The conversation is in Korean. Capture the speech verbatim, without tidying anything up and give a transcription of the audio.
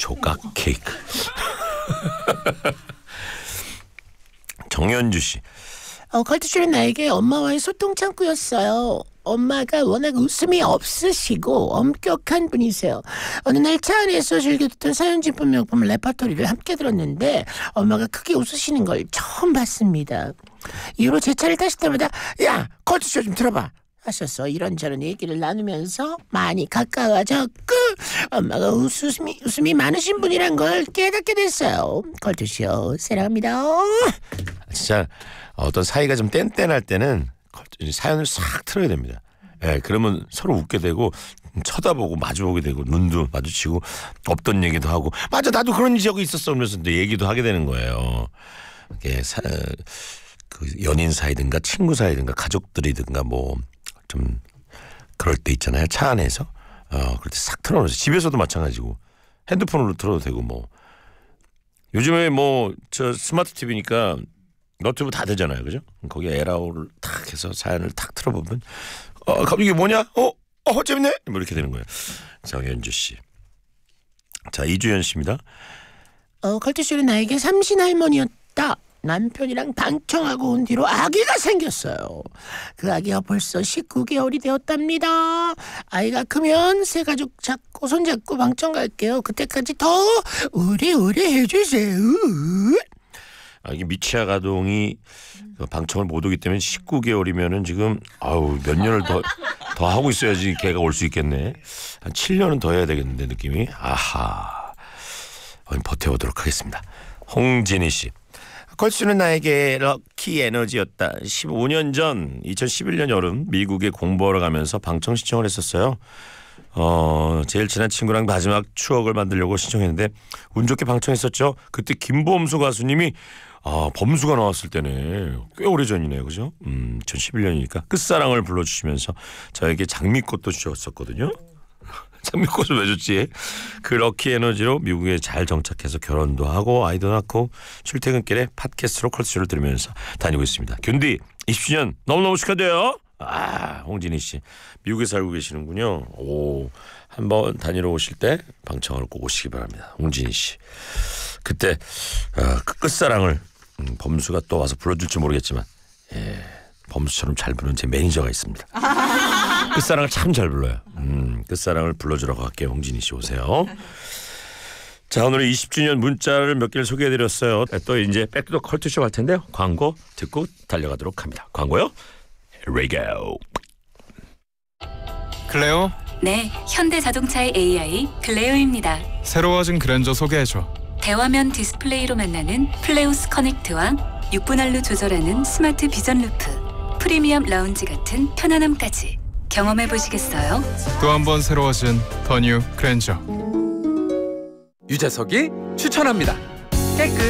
조각 케이크. 정연주 씨. 어, 컬투쇼는 나에게 엄마와의 소통 창구였어요. 엄마가 워낙 웃음이 없으시고 엄격한 분이세요. 어느 날 차 안에서 즐겨 듣던 사연진품 명품 레퍼토리를 함께 들었는데 엄마가 크게 웃으시는 걸 처음 봤습니다. 이후로 제 차를 타실 때마다 야, 컬투쇼 좀 들어봐 하셔서 이런저런 얘기를 나누면서 많이 가까워졌고 엄마가 웃음이, 웃음이 많으신 분이란 걸 깨닫게 됐어요. 컬투쇼 사랑합니다. 진짜 어떤 사이가 좀 뗀뗀할 때는 사연을 싹 틀어야 됩니다. 예, 그러면 서로 웃게 되고 쳐다보고 마주보게 되고 눈도 마주치고 없던 얘기도 하고 맞아 나도 그런 적이 있었어 그러면서 또 얘기도 하게 되는 거예요. 이게 사, 그 연인 사이든가 친구 사이든가 가족들이든가 뭐 좀 그럴 때 있잖아요. 차 안에서 어 그럴 때 싹 틀어놓죠. 집에서도 마찬가지고 핸드폰으로 틀어도 되고 뭐 요즘에 뭐 저 스마트 티비니까 너튜브 다 되잖아요, 그죠? 거기에 에라오를 탁 해서 사연을 탁 틀어보면 어 갑자기 이게 뭐냐? 어, 어 재밌네. 뭐 이렇게 되는 거예요. 정연주 씨. 자 이주연 씨입니다. 어 컬투쇼는 나에게 삼신 할머니였다. 남편이랑 방청하고 온 뒤로 아기가 생겼어요. 그 아기가 벌써 십구 개월이 되었답니다. 아이가 크면 새 가족 잡고 손잡고 방청 갈게요. 그때까지 더 오래오래 해주세요. 아, 이게 미취학 아동이 방청을 못 오기 때문에 십구 개월이면은 지금 아우 몇 년을 더, 더 하고 있어야지 걔가 올 수 있겠네. 한 칠 년은 더 해야 되겠는데 느낌이. 아하. 버텨보도록 하겠습니다. 홍진희 씨. 컬투쇼는 나에게 럭키 에너지였다. 십오 년 전 이천십일 년 여름 미국에 공부하러 가면서 방청 신청을 했었어요. 어 제일 친한 친구랑 마지막 추억을 만들려고 신청했는데 운 좋게 방청했었죠. 그때 김범수 가수님이 아 범수가 나왔을 때네. 꽤 오래전이네요. 그죠? 음, 이천십일 년이니까 끝사랑을 불러주시면서 저에게 장미꽃도 주셨었거든요. 장미꽃을 왜 줬지? 그 럭키 에너지로 미국에 잘 정착해서 결혼도 하고 아이도 낳고 출퇴근길에 팟캐스트로 컬투쇼를 들으면서 다니고 있습니다. 균디 이십 주년 너무너무 축하드려요. 아 홍진희 씨 미국에 살고 계시는군요. 오 한번 다니러 오실 때 방청을 꼭 오시기 바랍니다. 홍진희 씨 그때 어, 그 끝사랑을 음, 범수가 또 와서 불러줄지 모르겠지만 예, 범수처럼 잘 부르는 제 매니저가 있습니다. 끝사랑을 참 잘 불러요. 음, 끝사랑을 불러주라고 할게요. 홍진희 씨 오세요. 자 오늘 이십 주년 문자를 몇 개를 소개해드렸어요. 또 이제 백투더 컬투쇼 할 텐데요. 광고 듣고 달려가도록 합니다. 광고요. Here we go. 클레오? 네, 현대자동차의 에이아이 클레오입니다. 새로워진 그랜저 소개해줘. 대화면 디스플레이로 만나는 플레우스 커넥트와 육 분 할로 조절하는 스마트 비전 루프, 프리미엄 라운지 같은 편안함까지 경험해보시겠어요? 또 한 번 새로워진 더 뉴 그랜저. 유재석이 추천합니다. 깨끗